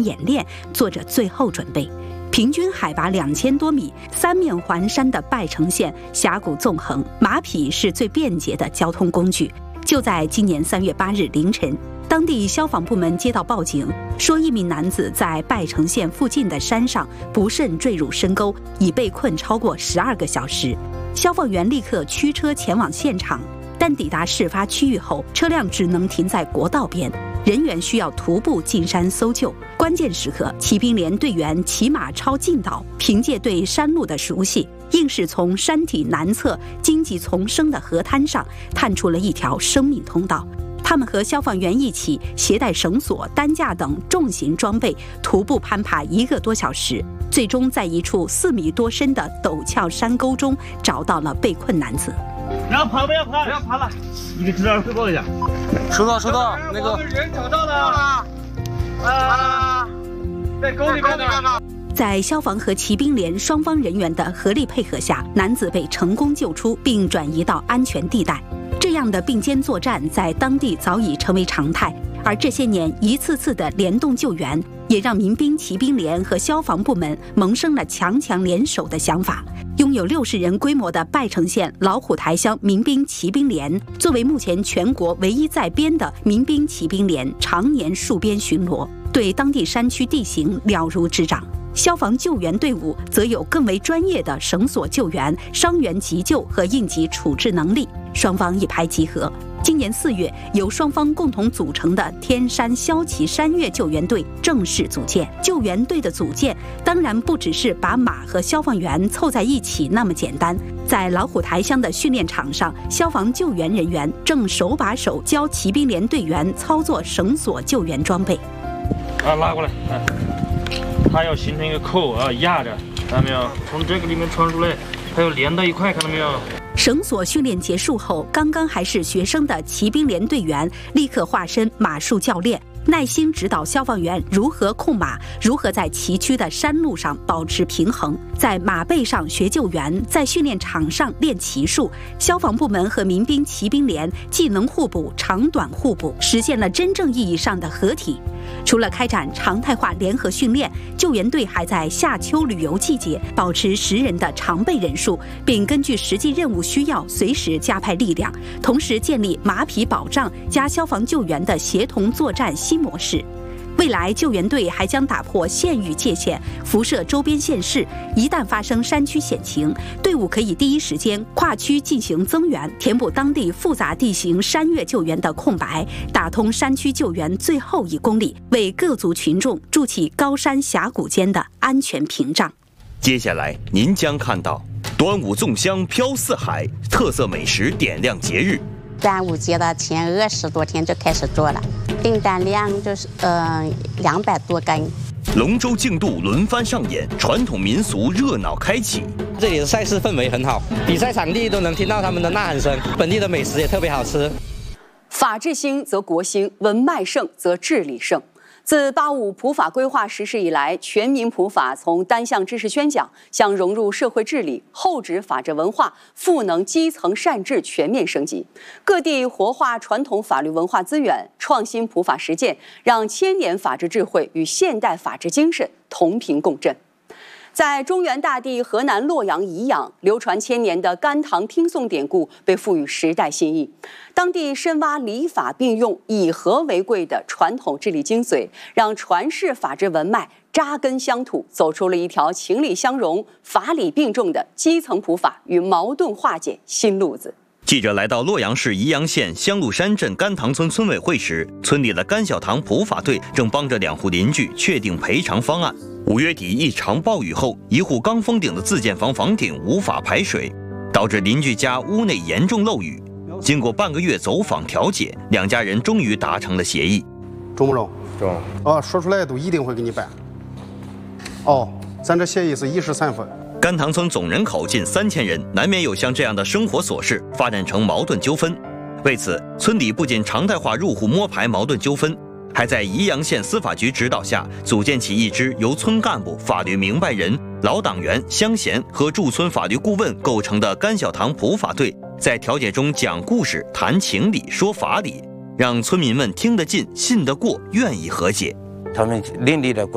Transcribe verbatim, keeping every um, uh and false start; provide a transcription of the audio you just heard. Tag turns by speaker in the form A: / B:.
A: 演练做着最后准备。平均海拔两千多米、三面环山的拜城县峡谷纵横，马匹是最便捷的交通工具。就在今年三月八日凌晨，当地消防部门接到报警，说一名男子在拜城县附近的山上不慎坠入深沟，已被困超过十二个小时。消防员立刻驱车前往现场，但抵达事发区域后，车辆只能停在国道边，人员需要徒步进山搜救。关键时刻，骑兵连队员骑马超近道，凭借对山路的熟悉，硬是从山体南侧荆棘丛生的河滩上探出了一条生命通道。他们和消防员一起携带绳索、担架等重型装备，徒步攀爬一个多小时，最终在一处四米多深的陡峭山沟中找到了被困男子。
B: 不要爬，不要爬，不要爬了！你给指导汇报一下。
C: 收到，收到。那个
B: 人找到了。啊，在沟里面呢。
A: 在消防和骑兵连双方人员的合力配合下，男子被成功救出，并转移到安全地带。这样的并肩作战在当地早已成为常态，而这些年一次次的联动救援，也让民兵骑兵连和消防部门萌生了强强联手的想法。拥有六十人规模的拜城县老虎台乡民兵骑兵连，作为目前全国唯一在编的民兵骑兵连，常年戍边巡逻，对当地山区地形了如指掌。消防救援队伍则有更为专业的绳索救援、伤员急救和应急处置能力，双方一拍即合。今年四月，由双方共同组成的天山骁骑山岳救援队正式组建。救援队的组建当然不只是把马和消防员凑在一起那么简单。在老虎台乡的训练场上，消防救援人员正手把手教骑兵连队员操作绳索救援装备。
B: 啊，拉过来，来，它要形成一个扣啊，压着，看到没有？从这个里面穿出来，它要连到一块，看到没有？
A: 绳索训练结束后，刚刚还是学生的骑兵连队员立刻化身马术教练，耐心指导消防员如何控马，如何在崎岖的山路上保持平衡。在马背上学救援，在训练场上练骑术，消防部门和民兵骑兵连技能互补、长短互补，实现了真正意义上的合体。除了开展常态化联合训练，救援队还在夏秋旅游季节保持十人的常备人数，并根据实际任务需要随时加派力量，同时建立马匹保障加消防救援的协同作战新模式。未来救援队还将打破县域界限，辐射周边县市，一旦发生山区险情，队伍可以第一时间跨区进行增援，填补当地复杂地形山岳救援的空白，打通山区救援最后一公里，为各族群众筑起高山峡谷间的安全屏障。
D: 接下来您将看到端午粽香飘四海，特色美食点亮节日。
E: 端午节的前二十多天就开始做了，订单量就是呃两百多根。
D: 龙舟竞渡轮番上演，传统民俗热闹开启。
C: 这里的赛事氛围很好，比赛场地都能听到他们的呐喊声，本地的美食也特别好吃。
F: 法治兴则国兴，文脉盛则治理盛。自八五普法规划实施以来，全民普法从单向知识宣讲向融入社会治理、厚植法治文化、赋能基层善治全面升级。各地活化传统法律文化资源，创新普法实践，让千年法治智慧与现代法治精神同频共振。在中原大地河南洛阳宜阳，流传千年的甘棠听颂典故被赋予时代新意。当地深挖礼法并用、以和为贵的传统治理精髓，让传世法治文脉扎根乡土，走出了一条情理相融、法理并重的基层普法与矛盾化解新路子。
D: 记者来到洛阳市宜阳县香鹿山镇甘棠村村委会时，村里的甘小棠普法队正帮着两户邻居确定赔偿方案。五月底一场暴雨后，一户刚封顶的自建房房顶无法排水，导致邻居家屋内严重漏雨。经过半个月走访调解，两家人终于达成了协议。
G: 中不中？
H: 中。
G: 啊，说出来都一定会给你办。哦，咱这协议是一式三份。
D: 甘棠村总人口近三千人，难免有像这样的生活琐事发展成矛盾纠纷。为此，村里不仅常态化入户摸排矛盾纠纷，还在宜阳县司法局指导下组建起一支由村干部、法律明白人、老党员、乡贤和驻村法律顾问构成的甘小棠普法队，在调解中讲故事、谈情理、说法理，让村民们听得进、信得过，愿意和解。
H: 他们邻里的